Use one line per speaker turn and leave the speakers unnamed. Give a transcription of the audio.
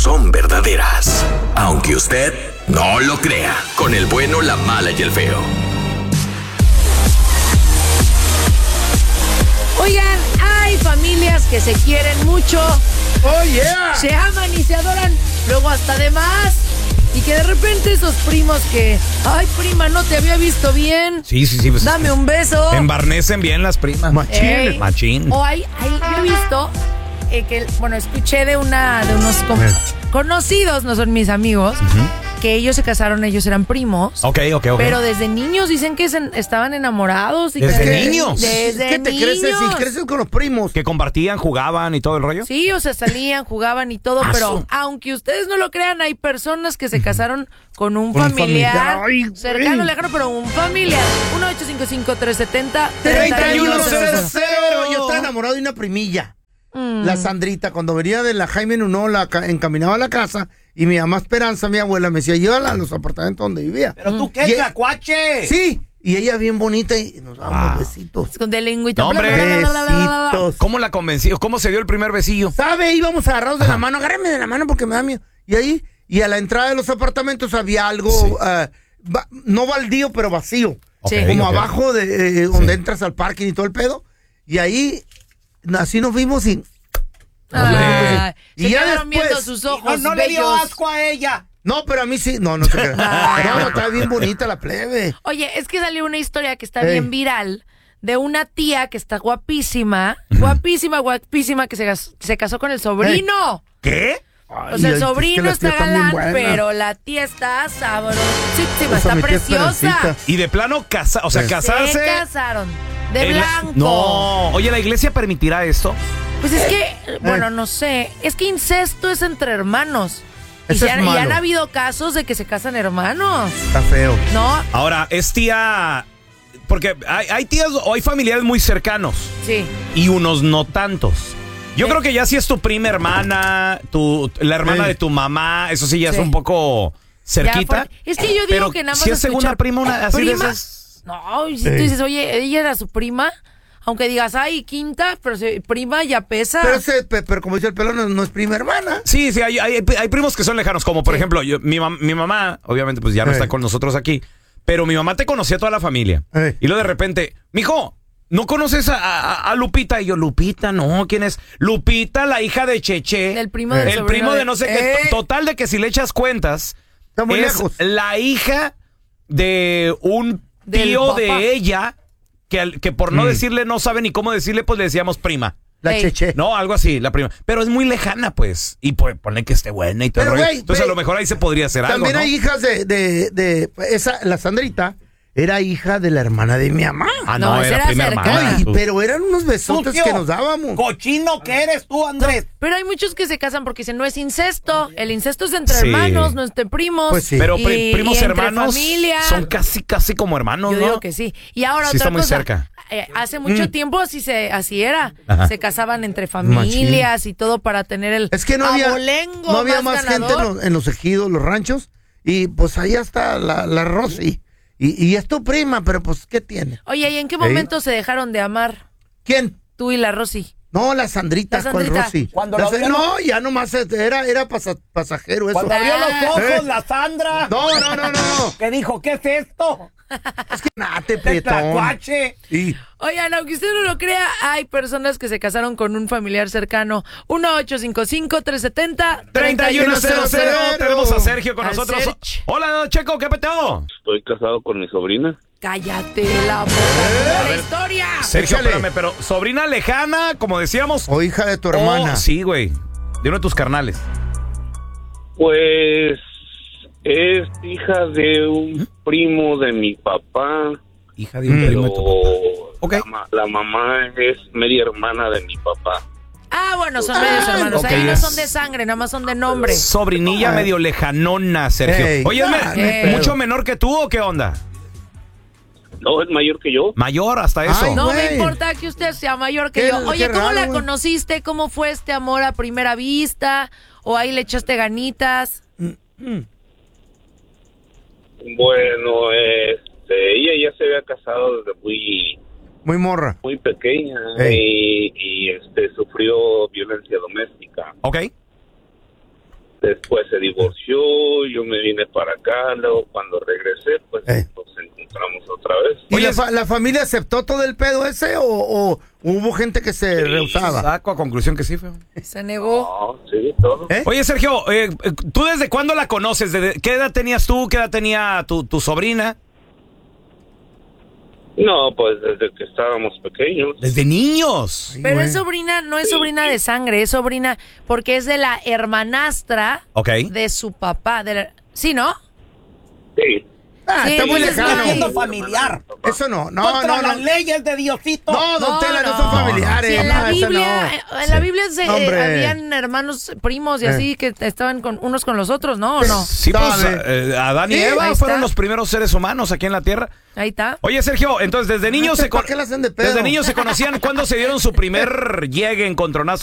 son verdaderas. Aunque usted no lo crea. Con el bueno, la mala y el feo.
Oigan, hay familias que se quieren mucho.
¡Oh, yeah!
Se aman y se adoran, luego hasta de más. Y que de repente esos primos que... Ay, prima, no te había visto bien.
Sí. Pues,
dame un beso.
embarnecen bien las primas. Machín.
O yo he visto que, bueno, escuché de unos conocidos, no son mis amigos, que ellos se casaron, ellos eran primos.
Ok.
Pero desde niños dicen que estaban enamorados. Y
¿Desde niños?
Desde
¿Qué te creces? Si creces con los primos.
¿Que compartían, jugaban y todo el rollo?
Sí, o sea, salían, jugaban y todo, pero aunque ustedes no lo crean, hay personas que se casaron con un familiar cercano, lejano, pero un familiar. 1-855-370-3100.
Yo estaba enamorado de una primilla. La Sandrita, cuando venía de la Jaime Nuno, la encaminaba a la casa y mi mamá Esperanza, mi abuela, me decía, llévala a los apartamentos donde vivía.
¿Pero tú qué, tlacuache?
Sí, y ella bien bonita y nos dábamos besitos.
Con de lengüita.
No, hombre.
Besitos.
¿Cómo la convenció? ¿Cómo se dio el primer besillo?
¿Sabe? Íbamos agarrados de la mano, agárrame de la mano porque me da miedo. Y a la entrada de los apartamentos había algo, no baldío, pero vacío. Como abajo de donde entras al parking y todo el pedo. Y ahí... Así nos vimos y...
y ya después viendo sus ojos
no le dio asco a ella.
No, pero a mí sí. No se crea. No, está bien bonita la plebe.
Oye, es que salió una historia que está bien viral de una tía que está guapísima, guapísima, que se casó con el sobrino.
¿Qué?
O sea, el sobrino está galán, pero la tía está sabrosísima, está preciosa.
Y de plano, casarse...
Se casaron. De blanco.
No. Oye, ¿la iglesia permitirá esto?
Pues es que, bueno, no sé. Es que incesto es entre hermanos.
Eso
y
es malo.
han habido casos de que se casan hermanos.
Está feo.
¿No?
Ahora, es tía... Porque hay tías o hay familiares muy cercanos.
Sí.
Y unos no tantos. Yo creo que ya si es tu prima hermana, la hermana de tu mamá, eso sí ya es un poco cerquita.
Es que yo digo que nada más
si es segunda prima, así de esas...
No, y si tú dices, oye, ella era su prima, aunque digas, ay, quinta, pero prima ya pesa.
Pero como dice el pelón, no es prima hermana.
Sí, hay primos que son lejanos, como por ejemplo, mi mamá, obviamente pues ya no está con nosotros aquí, pero mi mamá te conocía a toda la familia. Y luego de repente, mijo, ¿no conoces a Lupita? Y yo, Lupita, no, ¿quién es? Lupita, la hija de Cheche.
El primo del
El primo de no sé qué. Total de que si le echas cuentas,
está muy
es
lejos.
la hija de un tío de ella, que por no decirle, no sabe ni cómo decirle, pues le decíamos prima.
La Cheche.
No, algo así, la prima. Pero es muy lejana, pues. Y pone que esté buena y todo el rollo. Entonces, a lo mejor ahí se podría hacer algo,
También
¿no?
hay hijas de esa, la Sandrita era hija de la hermana de mi mamá.
No, era prima hermana.
Pero eran unos besotes que nos dábamos.
Cochino que eres tú, Andrés.
Pero hay muchos que se casan porque dicen, no es incesto. El incesto es entre hermanos, no entre primos.
Pues sí.
Pero primos
y
hermanos
familia.
son casi como hermanos,
Yo
¿no?
digo que sí. Y ahora
Sí,
otra
está muy
cosa.
cerca.
Hace mucho tiempo así era.
Ajá.
Se casaban entre familias y todo para tener el
Es que no había más gente en los ejidos, los ranchos. Y pues ahí está la Rosy. Y es tu prima, pero pues, ¿qué tiene?
Oye, ¿y en qué momento se dejaron de amar?
¿Quién?
Tú y la Rosy.
No, la Sandrita con Rosy. No, ya nomás era pasajero eso.
Cuando abrió los ojos, la Sandra.
No.
¿Qué dijo? ¿Qué es esto?
Es que nada, te
¡Qué
prietón.
tlacuache!
Sí.
Oigan, aunque usted no lo crea, hay personas que se casaron con un familiar cercano. 1-855-370-3100.
Tenemos a Sergio con
Al
nosotros.
Serge.
Hola, Checo, ¿qué peteo?
Estoy casado con mi sobrina.
Cállate la boca de la historia.
Sergio,
Échale.
espérame, pero sobrina lejana, como decíamos.
O hija de tu hermana.
Sí, güey. De uno de tus carnales.
Pues es hija de un primo de mi papá,
Hija de un primo de tu papá. Ok.
la mamá es media hermana de mi papá.
Ah, bueno, son medios hermanos.
ok,
Ahí no
es-
son de sangre, nada más son de nombre.
Sobrinilla medio lejanona, Sergio.
Ey.
Oye,
Ey.
¿mucho menor que tú o qué onda?
No, es mayor que yo.
Mayor, hasta eso.
Ay,
No
güey.
me importa que usted sea mayor que
Qué-
yo. Oye,
qué
¿cómo
raro,
la
güey.
conociste? ¿Cómo fue este amor a primera vista? ¿O ahí le echaste ganitas?
Bueno, ella ya se había casado desde
Muy morra.
muy pequeña y sufrió violencia doméstica.
Ok.
Después se divorció, yo me vine para acá, luego cuando regresé, pues nos encontramos otra vez.
¿Y la familia aceptó todo el pedo ese o hubo gente que se rehusaba?
Saco a conclusión que sí, feo.
Se negó.
No, sí, todo.
Oye, Sergio, ¿tú desde cuándo la conoces? ¿Qué edad tenías tú? ¿Qué edad tenía tu sobrina?
No, pues desde que estábamos pequeños.
Desde niños.
Pero es sobrina, no es sobrina de sangre, es sobrina porque es de la hermanastra de su papá. ¿Sí, no?
Sí.
Sí,
está muy
entonces
lejano.
Siendo familiar.
Eso no.
Contra las leyes de Diosito.
No, don Tela, no son familiares.
Sí, en
no,
la
eso
Biblia,
no.
en la Biblia
Hombre.
habían hermanos primos y así que estaban unos con los otros, ¿no? ¿O no?
Sí, pues Adán y Eva
ahí
fueron
está.
los primeros seres humanos aquí en la Tierra.
Ahí está.
Oye, Sergio, entonces desde niños
¿Para qué la hacen de pedo?
desde niños se conocían. ¿Cuándo se dieron su primer llegue, encontronazo?